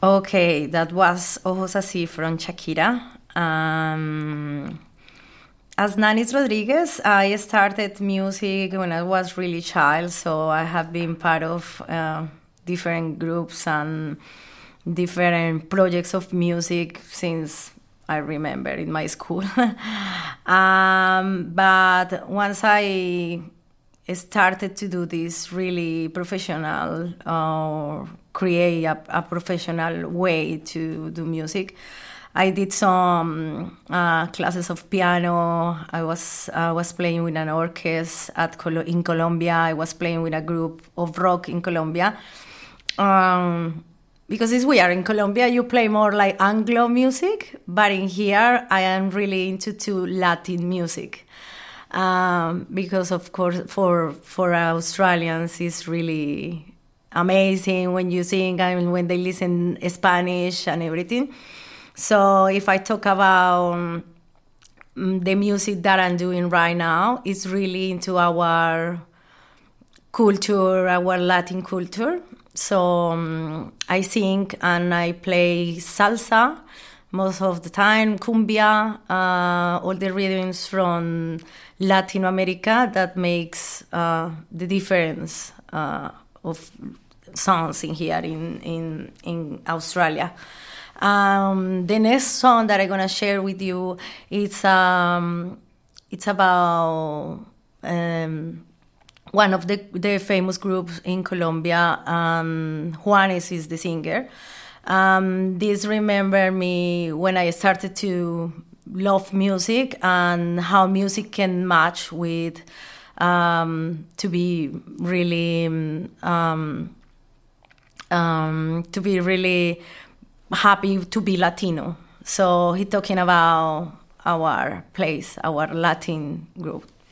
Okay, that was Ojos Así from Shakira. As Nanis Rodriguez, I started music when I was really child, so I have been part of different groups and different projects of music since I remember in my school. But once I started to do this really professional or create a professional way to do music, I did some classes of piano. I was playing with an orchestra in Colombia. I was playing with a group of rock in Colombia. Because it's weird, in Colombia you play more like Anglo music, but in here I am really into Latin music. Because of course for Australians it's really amazing when you sing and when they listen Spanish and everything. So if I talk about the music that I'm doing right now, it's really into our culture, our Latin culture. So I sing and I play salsa most of the time, cumbia, all the rhythms from Latin America that makes the difference of sounds in here in Australia. The next song that I'm gonna share with you it's about one of the famous groups in Colombia. Juanes is the singer. This remember me when I started to love music and how music can match with to be really happy to be Latino. So he talking about our place, our Latin group.